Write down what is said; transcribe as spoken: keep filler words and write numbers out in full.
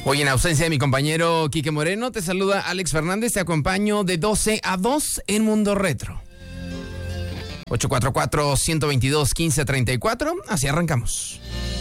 Hoy en ausencia de mi compañero Quique Moreno, te saluda Alex Fernández, te acompaño de doce a dos en Mundo Retro. ocho cuatro cuatro, uno dos dos, uno cinco tres cuatro, así arrancamos.